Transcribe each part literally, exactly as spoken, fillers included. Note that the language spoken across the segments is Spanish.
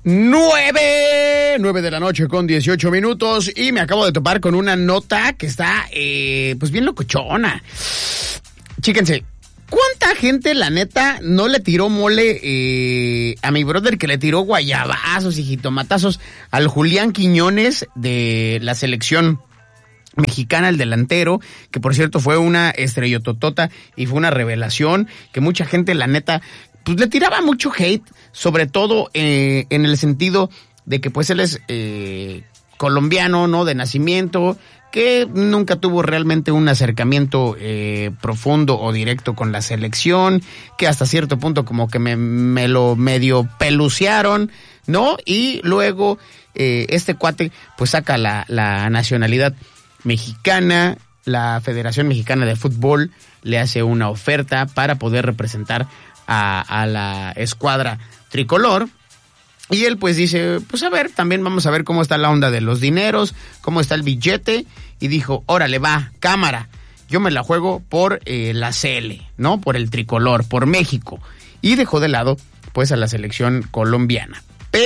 Nueve, nueve de la noche con dieciocho minutos y me acabo de topar con una nota que está, eh, pues bien locochona. Chíquense, ¿cuánta gente, la neta, no le tiró mole eh, a mi brother que le tiró guayabazos y jitomatazos al Julián Quiñones de la selección mexicana, el delantero, que por cierto fue una estrellototota y fue una revelación, que mucha gente, la neta, pues le tiraba mucho hate, sobre todo eh, en el sentido de que pues él es eh, colombiano, ¿no? De nacimiento, que nunca tuvo realmente un acercamiento eh, profundo o directo con la selección, que hasta cierto punto como que me, me lo medio pelucearon, ¿no? Y luego eh, este cuate pues saca la, la nacionalidad mexicana, la Federación Mexicana de Fútbol le hace una oferta para poder representar a, a la escuadra tricolor. Y él pues dice, pues a ver, también vamos a ver cómo está la onda de los dineros, cómo está el billete. Y dijo, órale, va, cámara, yo me la juego por eh, la C L, ¿no? Por el tricolor, por México. Y dejó de lado pues a la selección colombiana.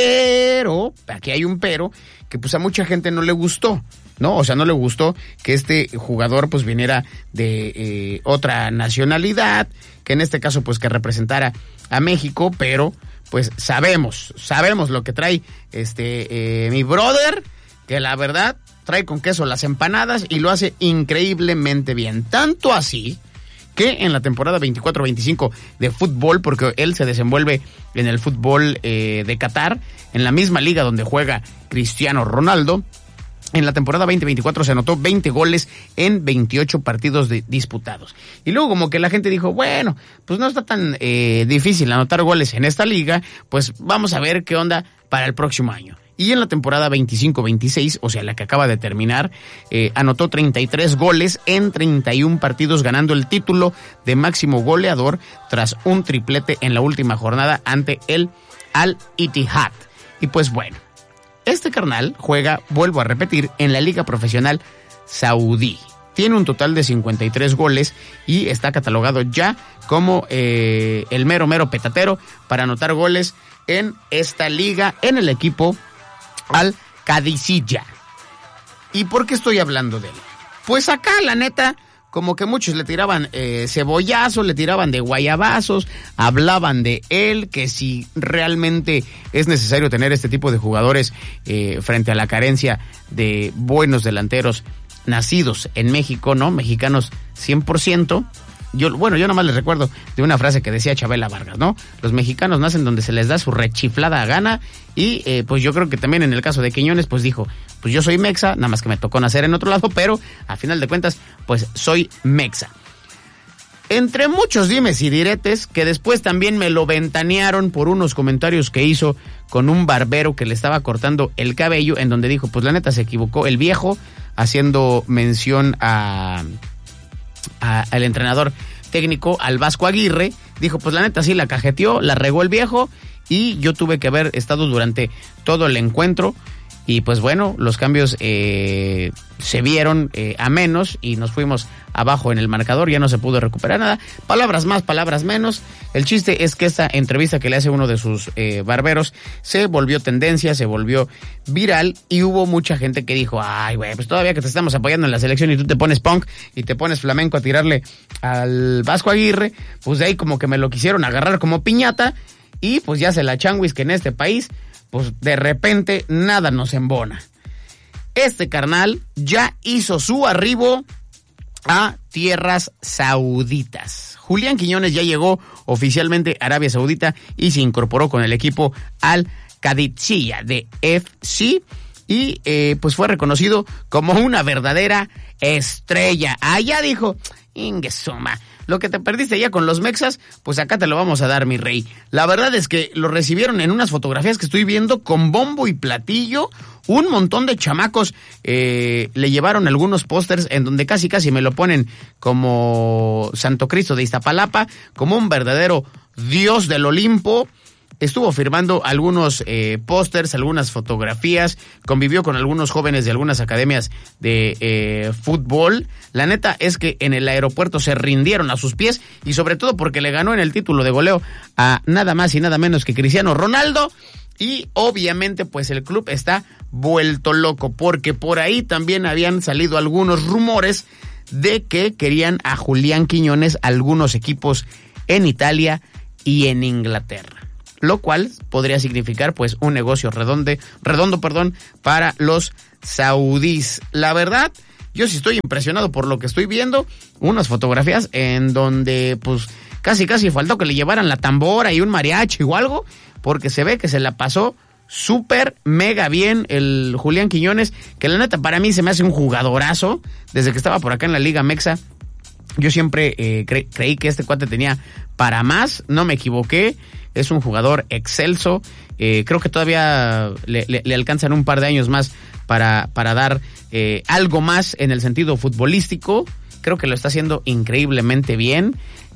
Pero, aquí hay un pero, que pues a mucha gente no le gustó, ¿no? O sea, no le gustó que este jugador pues viniera de eh, otra nacionalidad, que en este caso pues que representara a México, pero pues sabemos, sabemos lo que trae este eh, mi brother, que la verdad trae con queso las empanadas y lo hace increíblemente bien. Tanto así que en la temporada veinticuatro veinticinco de fútbol, porque él se desenvuelve en el fútbol eh, de Qatar, en la misma liga donde juega Cristiano Ronaldo, en la temporada veinte veinticuatro se anotó veinte goles en veintiocho partidos de, disputados. Y luego como que la gente dijo, bueno, pues no está tan eh, difícil anotar goles en esta liga, pues vamos a ver qué onda para el próximo año. Y en la temporada veinticinco veintiséis, o sea, la que acaba de terminar, eh, anotó treinta y tres goles en treinta y uno partidos, ganando el título de máximo goleador tras un triplete en la última jornada ante el Al-Ittihad. Y pues bueno, este carnal juega, vuelvo a repetir, en la Liga Profesional Saudí. Tiene un total de cincuenta y tres goles y está catalogado ya como eh, el mero mero petatero para anotar goles en esta liga, en el equipo Al-Qadisiyah. ¿Y por qué estoy hablando de él? Pues acá, la neta, como que muchos le tiraban eh, cebollazo, le tiraban de guayabazos, hablaban de él, que si realmente es necesario tener este tipo de jugadores eh, frente a la carencia de buenos delanteros nacidos en México, ¿no? Mexicanos cien por ciento. Yo, bueno, yo nomás les recuerdo de una frase que decía Chabela Vargas, ¿no? Los mexicanos nacen donde se les da su rechiflada gana y eh, pues yo creo que también en el caso de Quiñones, pues dijo, pues yo soy mexa, nada más que me tocó nacer en otro lado, pero a final de cuentas, pues soy mexa. Entre muchos dimes y diretes, que después también me lo ventanearon por unos comentarios que hizo con un barbero que le estaba cortando el cabello, en donde dijo, pues la neta se equivocó el viejo, haciendo mención a... A, al entrenador técnico, al Vasco Aguirre. Dijo, pues la neta sí la cajeteó, la regó el viejo y yo tuve que haber estado durante todo el encuentro. Y pues bueno, los cambios eh, se vieron eh, a menos y nos fuimos abajo en el marcador, ya no se pudo recuperar nada. Palabras más, palabras menos. El chiste es que esta entrevista que le hace uno de sus eh, barberos se volvió tendencia, se volvió viral y hubo mucha gente que dijo, ay güey, pues todavía que te estamos apoyando en la selección y tú te pones punk y te pones flamenco a tirarle al Vasco Aguirre, pues de ahí como que me lo quisieron agarrar como piñata y pues ya se la changuis que en este país pues de repente nada nos embona. Este carnal ya hizo su arribo a tierras sauditas. Julián Quiñones ya llegó oficialmente a Arabia Saudita y se incorporó con el equipo Al-Qadisiyah de F C y eh, pues fue reconocido como una verdadera estrella. Allá dijo, inguesuma, lo que te perdiste ya con los mexas, pues acá te lo vamos a dar, mi rey. La verdad es que lo recibieron en unas fotografías que estoy viendo con bombo y platillo. Un montón de chamacos eh, le llevaron algunos pósters en donde casi casi me lo ponen como Santo Cristo de Iztapalapa, como un verdadero dios del Olimpo. Estuvo firmando algunos eh, pósters, algunas fotografías, convivió con algunos jóvenes de algunas academias de eh, fútbol. La neta es que en el aeropuerto se rindieron a sus pies y sobre todo porque le ganó en el título de goleo a nada más y nada menos que Cristiano Ronaldo. Y obviamente pues el club está vuelto loco, porque por ahí también habían salido algunos rumores de que querían a Julián Quiñones algunos equipos en Italia y en Inglaterra, lo cual podría significar pues un negocio redondo, redondo, perdón, para los saudíes. La verdad, yo sí estoy impresionado por lo que estoy viendo, unas fotografías en donde pues casi casi faltó que le llevaran la tambora y un mariachi o algo, porque se ve que se la pasó súper mega bien el Julián Quiñones, que la neta para mí se me hace un jugadorazo. Desde que estaba por acá en la Liga Mexa, yo siempre eh, cre- creí que este cuate tenía para más, no me equivoqué, es un jugador excelso, eh, creo que todavía le, le, le alcanzan un par de años más para, para dar eh, algo más en el sentido futbolístico. Creo que lo está haciendo increíblemente bien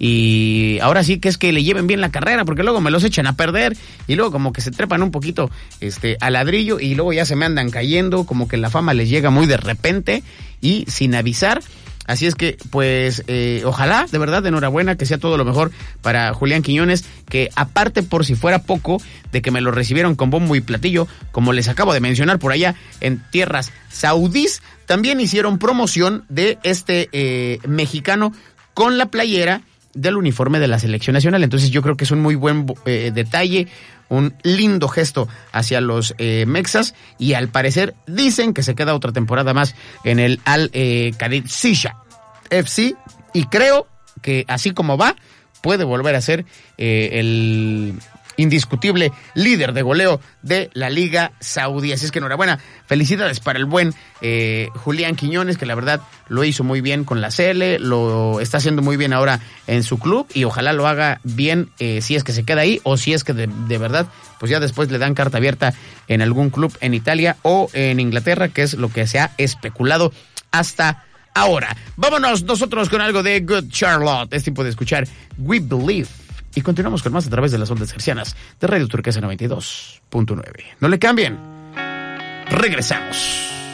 y ahora sí que es que le lleven bien la carrera, porque luego me los echan a perder y luego como que se trepan un poquito este al ladrillo y luego ya se me andan cayendo, como que la fama les llega muy de repente y sin avisar. Así es que, pues, eh, ojalá, de verdad, enhorabuena, que sea todo lo mejor para Julián Quiñones, que aparte, por si fuera poco, de que me lo recibieron con bombo y platillo, como les acabo de mencionar por allá en tierras saudíes, también hicieron promoción de este eh, mexicano con la playera del uniforme de la selección nacional. Entonces yo creo que es un muy buen eh, detalle, un lindo gesto hacia los eh, mexas, y al parecer dicen que se queda otra temporada más en el Al eh, Qadisiyah F C, y creo que así como va puede volver a ser eh, el indiscutible líder de goleo de la Liga Saudí. Así es que enhorabuena, felicidades para el buen eh, Julián Quiñones, que la verdad lo hizo muy bien con la C L, lo está haciendo muy bien ahora en su club, y ojalá lo haga bien eh, si es que se queda ahí, o si es que de, de verdad pues ya después le dan carta abierta en algún club en Italia o en Inglaterra, que es lo que se ha especulado hasta ahora. Vámonos nosotros con algo de Good Charlotte. Es tiempo de escuchar We Believe. Y continuamos con más a través de las ondas hercianas de Radio Turquesa noventa y dos punto nueve. No le cambien. Regresamos.